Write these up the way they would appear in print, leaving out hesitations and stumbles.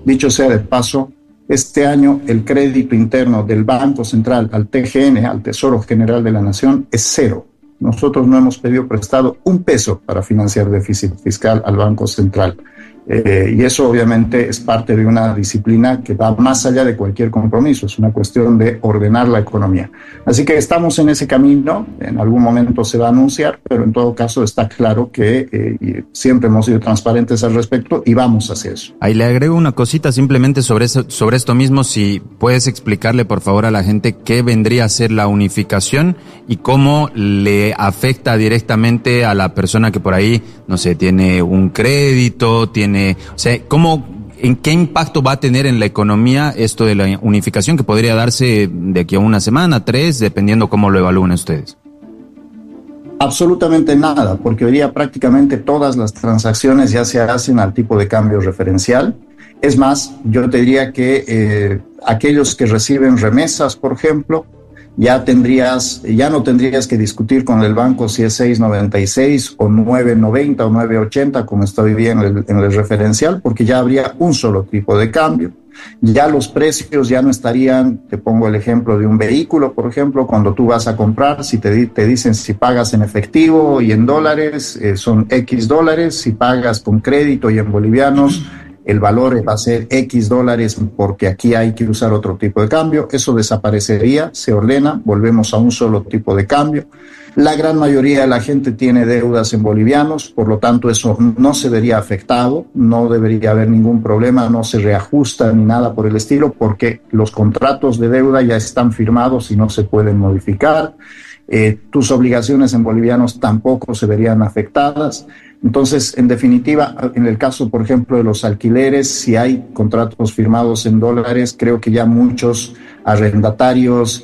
Dicho sea de paso, este año el crédito interno del Banco Central al TGN, al Tesoro General de la Nación, es cero. Nosotros no hemos pedido prestado un peso para financiar déficit fiscal al Banco Central. Y eso obviamente es parte de una disciplina que va más allá de cualquier compromiso, es una cuestión de ordenar la economía. Así que estamos en ese camino, en algún momento se va a anunciar, pero en todo caso está claro que siempre hemos sido transparentes al respecto y vamos hacia eso. Ahí le agrego una cosita simplemente sobre esto mismo, si puedes explicarle por favor a la gente qué vendría a ser la unificación y cómo le afecta directamente a la persona que por ahí, no sé, tiene un crédito, o sea, ¿en qué impacto va a tener en la economía esto de la unificación que podría darse de aquí a una semana, 3, dependiendo cómo lo evalúen ustedes? Absolutamente nada, porque hoy día prácticamente todas las transacciones ya se hacen al tipo de cambio referencial. Es más, yo te diría que aquellos que reciben remesas, por ejemplo, ya no tendrías que discutir con el banco si es 6.96 o 9.90 o 9.80 como está hoy día en el referencial, porque ya habría un solo tipo de cambio. Ya los precios ya no estarían, te pongo el ejemplo de un vehículo, por ejemplo, cuando tú vas a comprar, si te dicen si pagas en efectivo y en dólares, son X dólares, si pagas con crédito y en bolivianos, el valor va a ser X dólares porque aquí hay que usar otro tipo de cambio. Eso desaparecería, se ordena, volvemos a un solo tipo de cambio. La gran mayoría de la gente tiene deudas en bolivianos, por lo tanto eso no se vería afectado, no debería haber ningún problema, no se reajusta ni nada por el estilo, porque los contratos de deuda ya están firmados y no se pueden modificar. Tus obligaciones en bolivianos tampoco se verían afectadas. Entonces, en definitiva, en el caso, por ejemplo, de los alquileres, si hay contratos firmados en dólares, creo que ya muchos arrendatarios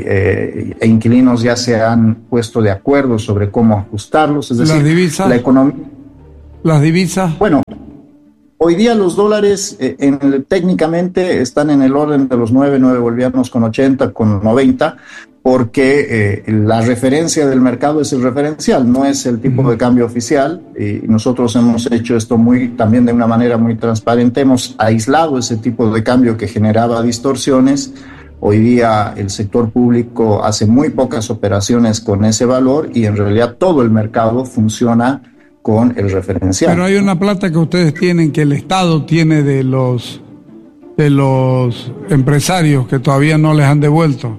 e inquilinos ya se han puesto de acuerdo sobre cómo ajustarlos. Es decir, ¿las divisas? La economía. ¿Las divisas? Bueno, hoy día los dólares técnicamente están en el orden de los 9 bolivianos con 80, con 90, porque la referencia del mercado es el referencial, no es el tipo de cambio oficial, y nosotros hemos hecho esto también de una manera muy transparente, hemos aislado ese tipo de cambio que generaba distorsiones. Hoy día el sector público hace muy pocas operaciones con ese valor y en realidad todo el mercado funciona con el referencial. Pero hay una plata que ustedes tienen, que el Estado tiene de los empresarios que todavía no les han devuelto.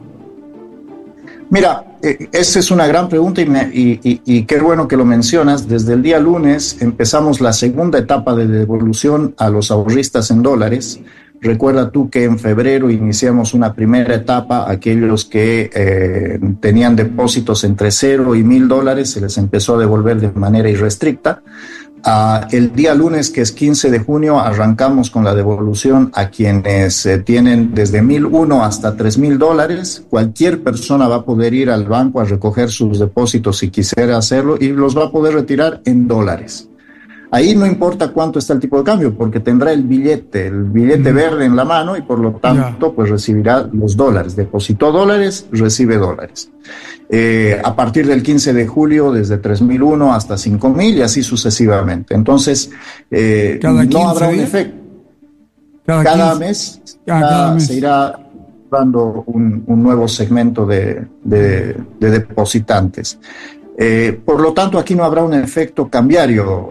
Mira, esa es una gran pregunta y qué bueno que lo mencionas. Desde el día lunes empezamos la segunda etapa de devolución a los ahorristas en dólares. Recuerda tú que en febrero iniciamos una primera etapa, aquellos que tenían depósitos entre 0 y $1,000 se les empezó a devolver de manera irrestricta. El día lunes, que es 15 de junio, arrancamos con la devolución a quienes tienen desde $1,001 hasta $3,000. Cualquier persona va a poder ir al banco a recoger sus depósitos si quisiera hacerlo y los va a poder retirar en dólares. Ahí no importa cuánto está el tipo de cambio, porque tendrá el billete verde en la mano y por lo tanto pues recibirá los dólares. Depositó dólares, recibe dólares. A partir del 15 de julio, desde 3.001 hasta 5.000 y así sucesivamente. Entonces, no habrá un efecto. Cada mes se irá dando un nuevo segmento de depositantes. Por lo tanto, aquí no habrá un efecto cambiario,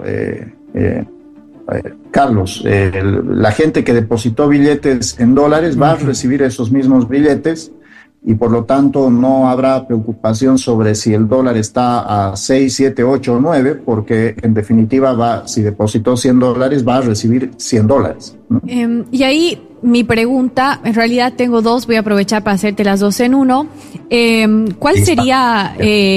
Carlos. La gente que depositó billetes en dólares va a recibir esos mismos billetes y por lo tanto no habrá preocupación sobre si el dólar está a 6, 7, 8 o 9, porque en definitiva si depositó $100 va a recibir $100, ¿no? Y ahí mi pregunta, en realidad tengo dos, voy a aprovechar para hacerte las dos en uno. ¿Cuál sería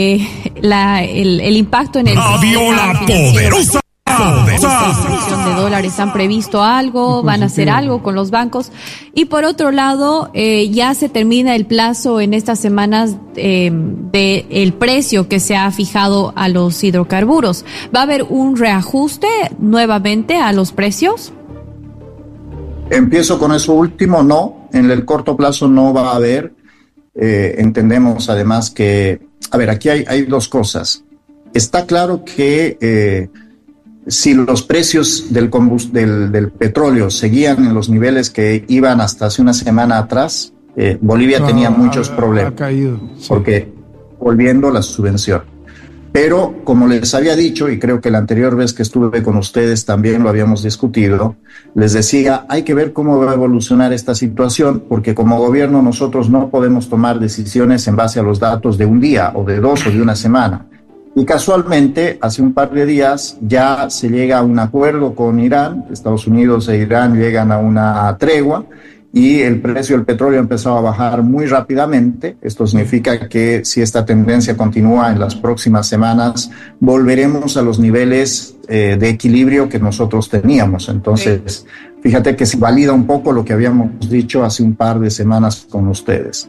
el impacto en el... ¡Fabiola Poderosa! De dólares, ¿han previsto algo? ¿Van a hacer algo con los bancos? Y por otro lado, ya se termina el plazo en estas semanas de el precio que se ha fijado a los hidrocarburos. ¿Va a haber un reajuste nuevamente a los precios? Empiezo con eso último, no. En el corto plazo no va a haber. Entendemos además que, aquí hay dos cosas. Está claro que si los precios del petróleo seguían en los niveles que iban hasta hace una semana atrás, Bolivia tenía muchos problemas, ha caído, sí. Porque volviendo a la subvención. Pero, como les había dicho, y creo que la anterior vez que estuve con ustedes también lo habíamos discutido, les decía, hay que ver cómo va a evolucionar esta situación, porque como gobierno nosotros no podemos tomar decisiones en base a los datos de un día, o de 2 o de una semana. Y casualmente, hace un par de días ya se llega a un acuerdo con Irán, Estados Unidos e Irán llegan a una tregua, y el precio del petróleo empezó a bajar muy rápidamente. Esto significa que si esta tendencia continúa en las próximas semanas, volveremos a los niveles de equilibrio que nosotros teníamos. Entonces, fíjate que se valida un poco lo que habíamos dicho hace un par de semanas con ustedes.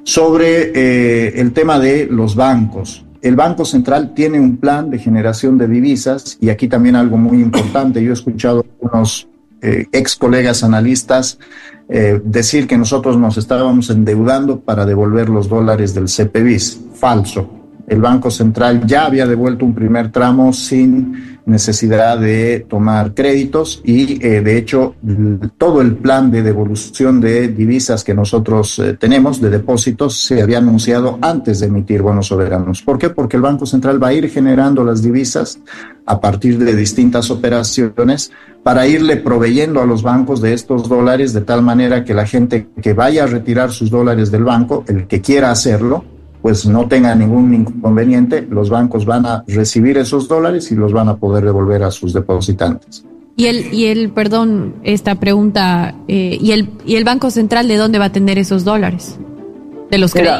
Sobre el tema de los bancos. El Banco Central tiene un plan de generación de divisas, y aquí también algo muy importante. Yo he escuchado unos ex colegas analistas decir que nosotros nos estábamos endeudando para devolver los dólares del CPBIS. Falso. El Banco Central ya había devuelto un primer tramo sin necesidad de tomar créditos, y de hecho todo el plan de devolución de divisas que nosotros tenemos, de depósitos, se había anunciado antes de emitir bonos soberanos. ¿Por qué? Porque el Banco Central va a ir generando las divisas a partir de distintas operaciones para irle proveyendo a los bancos de estos dólares, de tal manera que la gente que vaya a retirar sus dólares del banco, el que quiera hacerlo, pues no tenga ningún inconveniente. Los bancos van a recibir esos dólares y los van a poder devolver a sus depositantes. Perdón, esta pregunta, ¿y el Banco Central de dónde va a tener esos dólares? ¿De los créditos?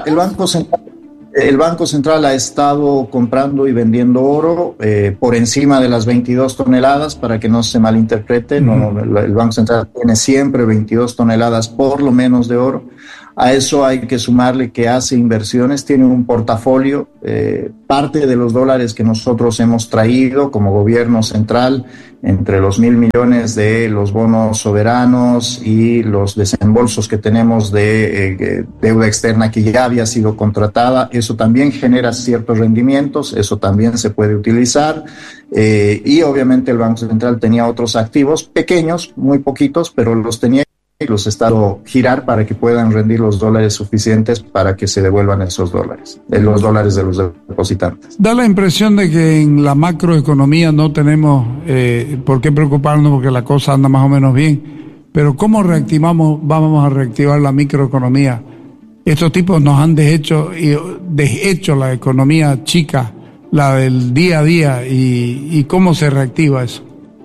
El Banco Central ha estado comprando y vendiendo oro por encima de las 22 toneladas, para que no se malinterprete. El Banco Central tiene siempre 22 toneladas por lo menos de oro. A eso hay que sumarle que hace inversiones, tiene un portafolio, parte de los dólares que nosotros hemos traído como gobierno central, entre los 1.000 millones de los bonos soberanos y los desembolsos que tenemos de deuda externa que ya había sido contratada, eso también genera ciertos rendimientos, eso también se puede utilizar, y obviamente el Banco Central tenía otros activos pequeños, muy poquitos, pero los tenía y los está girar para que puedan rendir los dólares suficientes para que se devuelvan esos dólares, los dólares de los depositantes. Da la impresión de que en la macroeconomía no tenemos por qué preocuparnos, porque la cosa anda más o menos bien, pero ¿cómo vamos a reactivar la microeconomía? Estos tipos nos han deshecho la economía chica, la del día a día, y ¿cómo se reactiva eso?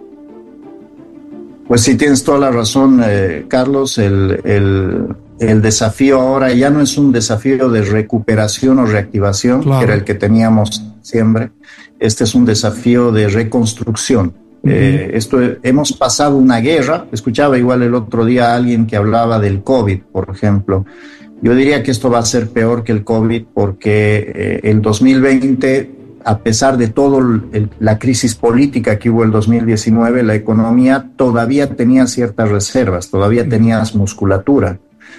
Pues sí, tienes toda la razón, Carlos. El desafío ahora ya no es un desafío de recuperación o reactivación, claro, que era el que teníamos siempre. Este es un desafío de reconstrucción. Hemos pasado una guerra. Escuchaba igual el otro día a alguien que hablaba del COVID, por ejemplo. Yo diría que esto va a ser peor que el COVID, porque el 2020... a pesar de todo la crisis política que hubo el 2019, la economía todavía tenía ciertas reservas, todavía tenías musculatura.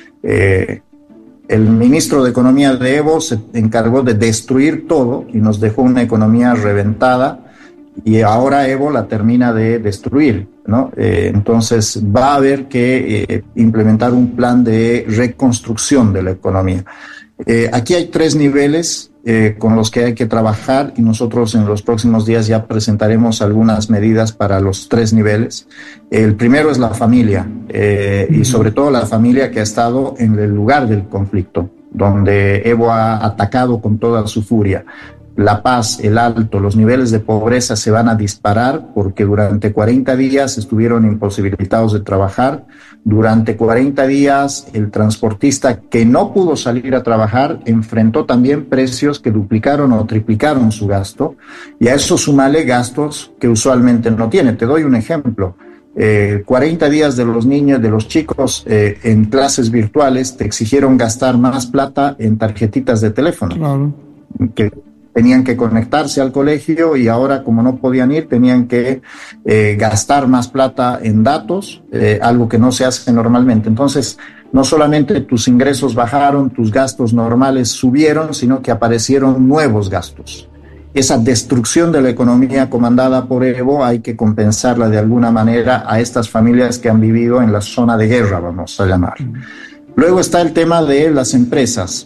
El ministro de Economía de Evo se encargó de destruir todo y nos dejó una economía reventada, y ahora Evo la termina de destruir, ¿no? Entonces va a haber que implementar un plan de reconstrucción de la economía. Aquí hay 3 niveles con los que hay que trabajar, y nosotros en los próximos días ya presentaremos algunas medidas para los 3 niveles. El primero es la familia, y sobre todo la familia que ha estado en el lugar del conflicto, donde Evo ha atacado con toda su furia. La Paz, El Alto, los niveles de pobreza se van a disparar, porque durante 40 días estuvieron imposibilitados de trabajar. Durante 40 días el transportista que no pudo salir a trabajar enfrentó también precios que duplicaron o triplicaron su gasto, y a eso sumale gastos que usualmente no tiene. Te doy un ejemplo. 40 días de los niños, de los chicos en clases virtuales, te exigieron gastar más plata en tarjetitas de teléfono. Claro. Que tenían que conectarse al colegio, y ahora, como no podían ir, tenían que gastar más plata en datos, algo que no se hace normalmente. Entonces, no solamente tus ingresos bajaron, tus gastos normales subieron, sino que aparecieron nuevos gastos. esa destrucción de la economía comandada por Evo hay que compensarla de alguna manera a estas familias que han vivido en la zona de guerra, vamos a llamar. Luego está el tema de las empresas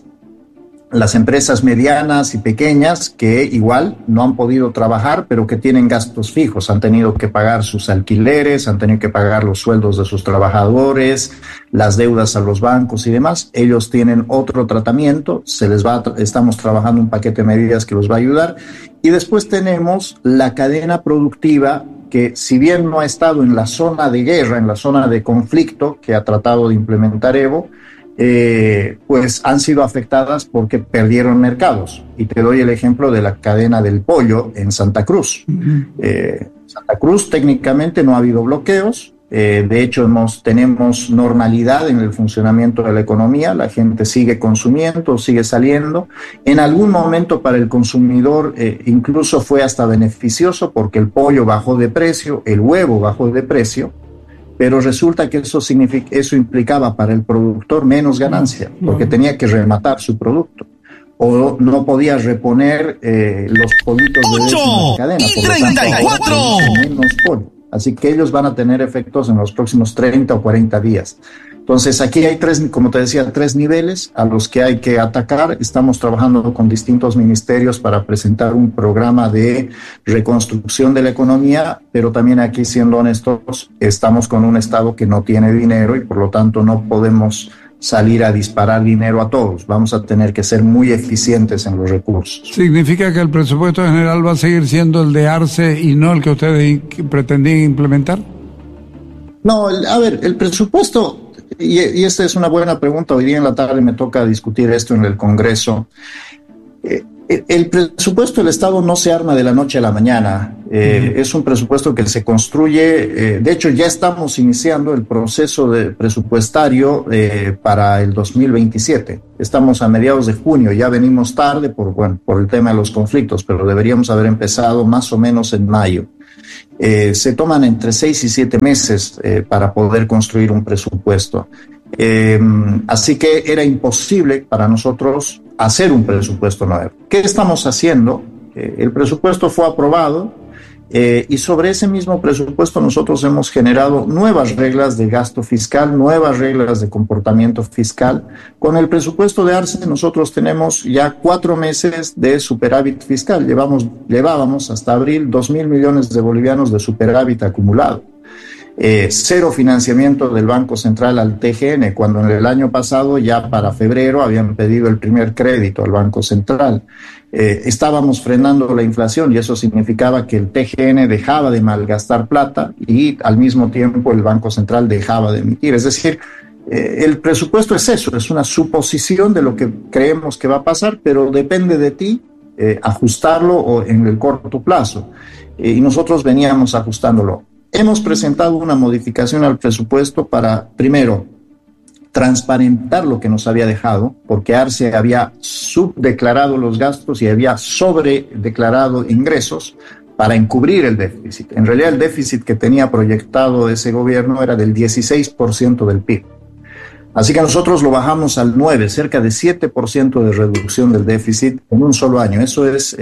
medianas y pequeñas que igual no han podido trabajar, pero que tienen gastos fijos, han tenido que pagar sus alquileres, han tenido que pagar los sueldos de sus trabajadores, las deudas a los bancos y demás. Ellos tienen otro tratamiento, estamos trabajando un paquete de medidas que los va a ayudar. Y después tenemos la cadena productiva que, si bien no ha estado en la zona de guerra, en la zona de conflicto que ha tratado de implementar Evo, pues han sido afectadas porque perdieron mercados. Y te doy el ejemplo de la cadena del pollo en Santa Cruz. Santa Cruz técnicamente no ha habido bloqueos, de hecho tenemos normalidad en el funcionamiento de la economía, la gente sigue consumiendo, sigue saliendo. En algún momento para el consumidor incluso fue hasta beneficioso porque el pollo bajó de precio, el huevo bajó de precio, pero resulta que eso implicaba para el productor menos ganancia, porque tenía que rematar su producto, o no podía reponer los pollitos de leche en la cadena, por lo tanto, menos pollo. Así que ellos van a tener efectos en los próximos 30 o 40 días. Entonces, aquí hay como te decía, tres niveles a los que hay que atacar. Estamos trabajando con distintos ministerios para presentar un programa de reconstrucción de la economía, pero también aquí, siendo honestos, estamos con un Estado que no tiene dinero y por lo tanto no podemos salir a disparar dinero a todos. Vamos a tener que ser muy eficientes en los recursos. ¿Significa que el presupuesto general va a seguir siendo el de Arce y no el que ustedes pretendían implementar? No, el presupuesto... Y esta es una buena pregunta. Hoy día en la tarde me toca discutir esto en el Congreso. El presupuesto del Estado no se arma de la noche a la mañana. Es un presupuesto que se construye. De hecho, ya estamos iniciando el proceso presupuestario para el 2027. Estamos a mediados de junio. Ya venimos tarde por el tema de los conflictos, pero deberíamos haber empezado más o menos en mayo. Se toman entre 6 y 7 meses para poder construir un presupuesto. Así que era imposible para nosotros hacer un presupuesto nuevo. ¿Qué estamos haciendo? El presupuesto fue aprobado y sobre ese mismo presupuesto nosotros hemos generado nuevas reglas de gasto fiscal, nuevas reglas de comportamiento fiscal. Con el presupuesto de Arce nosotros tenemos ya 4 meses de superávit fiscal. Llevábamos hasta abril 2.000 millones de bolivianos de superávit acumulado. Cero financiamiento del Banco Central al TGN, cuando en el año pasado, ya para febrero, habían pedido el primer crédito al Banco Central. Estábamos frenando la inflación y eso significaba que el TGN dejaba de malgastar plata y al mismo tiempo el Banco Central dejaba de emitir. Es decir, el presupuesto es eso, es una suposición de lo que creemos que va a pasar, pero depende de ti ajustarlo en el corto plazo. Y nosotros veníamos ajustándolo. Hemos presentado una modificación al presupuesto para, primero, transparentar lo que nos había dejado, porque Arce había subdeclarado los gastos y había sobredeclarado ingresos para encubrir el déficit. En realidad, el déficit que tenía proyectado ese gobierno era del 16% del PIB. Así que nosotros lo bajamos al 9%, cerca de 7% de reducción del déficit en un solo año. Eso es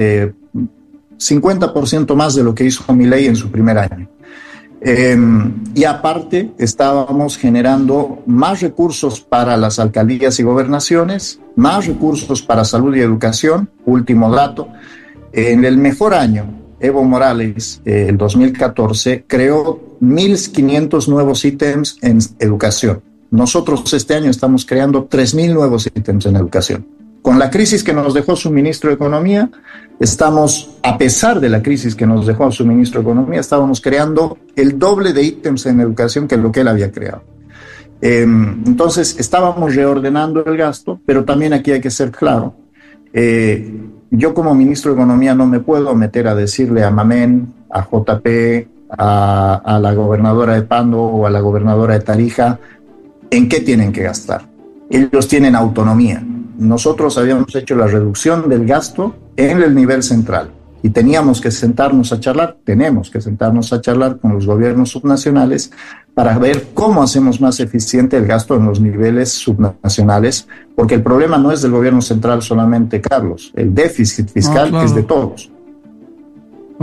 50% más de lo que hizo Milei en su primer año. Y aparte estábamos generando más recursos para las alcaldías y gobernaciones, más recursos para salud y educación. Último dato, en el mejor año, Evo Morales, el 2014, creó 1.500 nuevos ítems en educación. Nosotros este año estamos creando 3.000 nuevos ítems en educación. Con la crisis que nos dejó su ministro de Economía, a pesar de la crisis que nos dejó su ministro de Economía, estábamos creando el doble de ítems en educación que lo que él había creado. Entonces, estábamos reordenando el gasto, pero también aquí hay que ser claro. Yo como ministro de Economía no me puedo meter a decirle a Mamén, a JP, a la gobernadora de Pando o a la gobernadora de Tarija en qué tienen que gastar. Ellos tienen autonomía. Nosotros habíamos hecho la reducción del gasto en el nivel central y tenemos que sentarnos a charlar con los gobiernos subnacionales para ver cómo hacemos más eficiente el gasto en los niveles subnacionales, porque el problema no es del gobierno central solamente, Carlos. El déficit fiscal es de todos.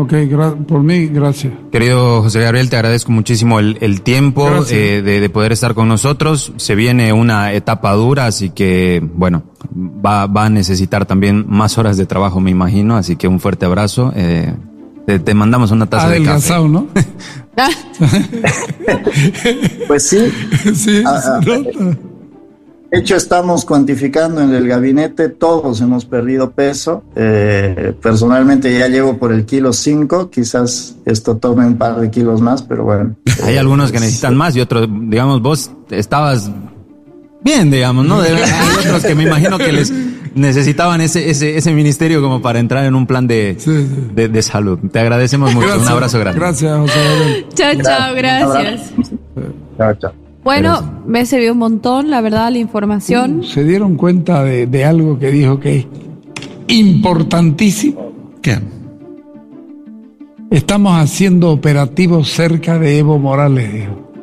Ok, por mí, gracias. Querido José Gabriel, te agradezco muchísimo el tiempo de poder estar con nosotros. Se viene una etapa dura, así que, bueno, va a necesitar también más horas de trabajo, me imagino, así que un fuerte abrazo. Te mandamos una taza de café. ¿No? Pues sí. Sí, De hecho, estamos cuantificando en el gabinete, todos hemos perdido peso. Personalmente ya llevo por el 5 kilos, quizás esto tome un par de kilos más, pero bueno. Hay algunos que necesitan más y otros, digamos, vos estabas bien, digamos, ¿no? Hay otros que me imagino que les necesitaban ese ministerio como para entrar en un plan de salud. Te agradecemos mucho. Gracias. Un abrazo grande. Gracias, José Gabriel. Chao, gracias. Chao. Bueno, me sirvió un montón, la verdad, la información. ¿Se dieron cuenta de algo que dijo que es importantísimo? ¿Qué? Estamos haciendo operativos cerca de Evo Morales, dijo.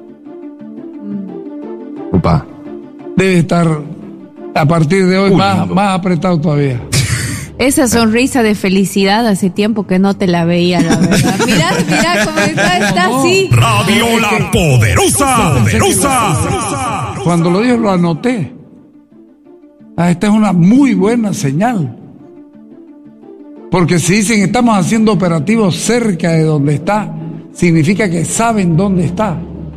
Upa. Debe estar a partir de hoy más apretado todavía. Esa sonrisa de felicidad hace tiempo que no te la veía, la verdad. Mira cómo está así. Radio La Poderosa. Cuando lo dijo lo anoté. Esta es una muy buena señal. Porque si dicen estamos haciendo operativos cerca de donde está, significa que saben dónde está.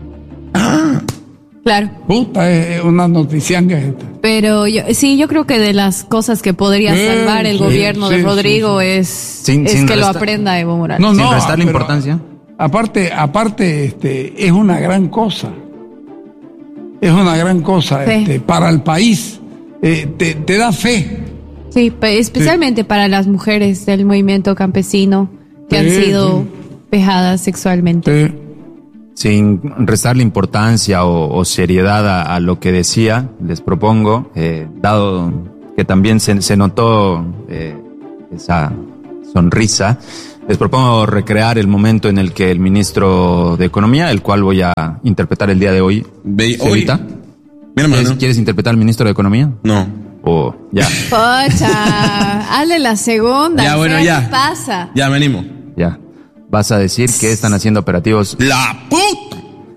Claro. Puta, es una noticianga esta. Pero yo creo que de las cosas que podría salvar el gobierno de Rodrigo es Sin que lo aprenda Evo Morales. Sin restarle importancia. Aparte, es una gran cosa. Es una gran cosa para el país. Te da fe. Sí, especialmente para las mujeres del movimiento campesino que han sido vejadas sexualmente. Sin restarle importancia o seriedad a lo que decía, les propongo, dado que también se notó esa sonrisa, les propongo recrear el momento en el que el ministro de Economía, el cual voy a interpretar el día de hoy, ¿Hoy? Mi hermano. ¿Quieres interpretar al ministro de Economía? No. Ya. Pocha, hazle la segunda. Ya, bueno, ya. ¿Qué pasa? Ya, me animo. Ya. Vas a decir que están haciendo operativos. ¡La puta!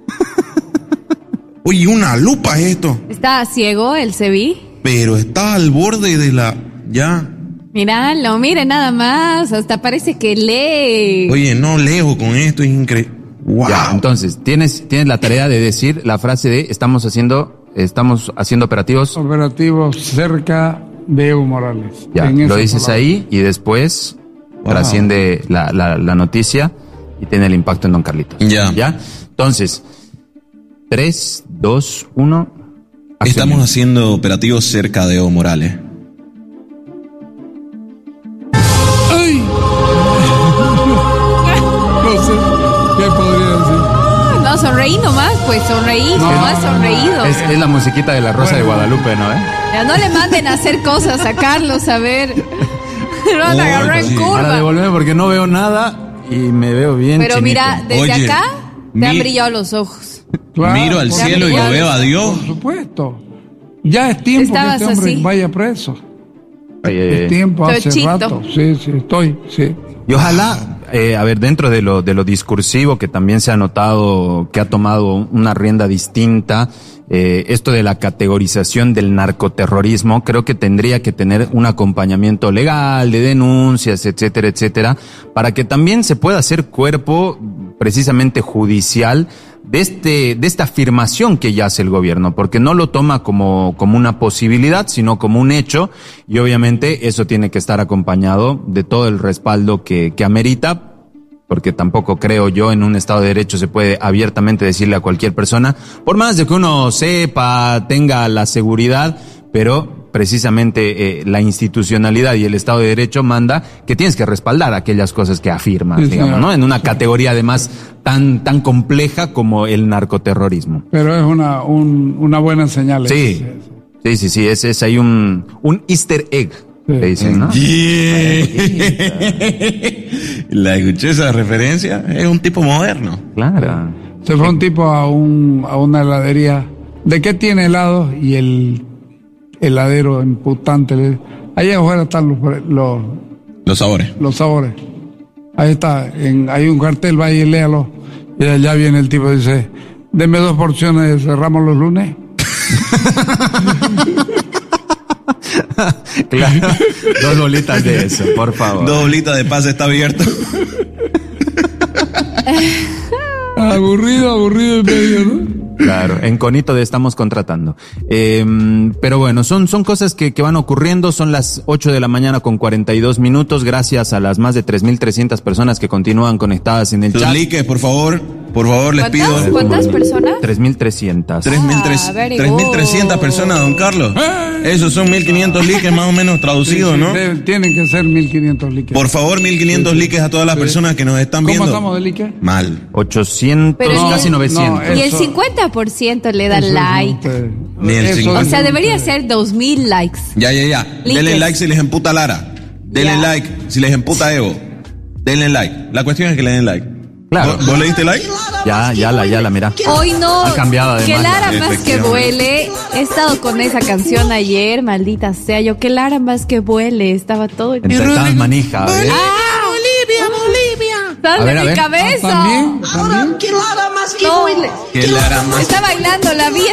Oye, una lupa es esto. ¿Está ciego el Cebi? Pero está al borde de la... Ya. Míralo, mire nada más. Hasta parece que lee. Oye, no leo con esto, es increíble. ¡Wow! Ya, entonces, tienes la tarea de decir la frase de estamos haciendo operativos. Operativos cerca de Evo Morales. Ya, lo dices ahí y después trasciende la noticia y tiene el impacto en Don Carlitos. Ya. Entonces, 3, 2, 1. Estamos haciendo operativos cerca de Evo Morales. ¡Ay! No sé, ¿qué podría decir? No, sonreí nomás, pues sonreí sonreído. Es la musiquita de la Rosa de Guadalupe, ¿no? Ya no le manden a hacer cosas a Carlos, a ver. Lo van a agarrar en curva. Para devolverme porque no veo nada y me veo bien. Pero chinito. mira, desde acá te han brillado los ojos. Claro, miro al cielo y lo veo a Dios. Por supuesto. Ya es tiempo Estabas que este hombre así. vaya preso. Oye, Es tiempo, hace Chochito. rato. Sí, estoy. y ojalá, a ver, dentro de lo discursivo que también se ha notado que ha tomado una rienda distinta, esto de la categorización del narcoterrorismo, creo que tendría que tener un acompañamiento legal, de denuncias, etcétera, etcétera, para que también se pueda hacer cuerpo precisamente judicial de esta afirmación que ya hace el gobierno, porque no lo toma como una posibilidad, sino como un hecho, y obviamente eso tiene que estar acompañado de todo el respaldo que amerita, porque tampoco creo yo en un Estado de Derecho se puede abiertamente decirle a cualquier persona, por más de que uno sepa, tenga la seguridad, pero precisamente la institucionalidad y el Estado de Derecho manda que tienes que respaldar aquellas cosas que afirmas, Sí, digamos, señor. ¿no? En una categoría además tan compleja como el narcoterrorismo. Pero es una buena señal. Sí, es ahí un easter egg, le dicen, ¿no? La escuché esa referencia. Es un tipo moderno. Claro. Se fue un tipo a una heladería. ¿De qué tiene helado? Y el heladero imputante le dice, allá afuera están Los sabores. los sabores. Ahí está, hay un cartel, vaya y léalo. Y allá viene el tipo y dice, deme 2 porciones, cerramos los lunes. Claro, 2 bolitas de eso, por favor. 2 bolitas de paz está abierto. Aburrido en medio, ¿no? Claro, en Conito de estamos contratando. Pero bueno, son cosas que van ocurriendo. Son las 8 de la mañana con 42 minutos. Gracias a las más de 3.300 personas que continúan conectadas en el Sus chat. likes, por favor, les pido. ¿Cuántas personas? 3.300. 3.300 personas, don Carlos. Esos son 1.500 likes más o menos traducidos, ¿no? Tienen que ser 1.500 likes. Por favor, 1.500 likes a todas las personas que nos están viendo. ¿Cómo estamos de likes? Mal. 800, Pero casi 900. Y el 50% le da like. Ni el 50. O sea, debería ser 2.000 likes. Ya. Denle like si les emputa Lara. Denle Ya. like si les emputa Evo. Denle like. La cuestión es que le den like. Claro. ¿Vos le diste like? Ya la mira. Hoy no. Ha cambiado además. Que Lara más que Efectivamente. vuele. He estado con esa canción ayer, maldita sea. Yo, que Lara más que vuele. Estaba todo en Estás manija, ¿ves? ¡Sal A ver, de a mi ver. cabeza! ¿También? No, Que Lara más está bailando, la vi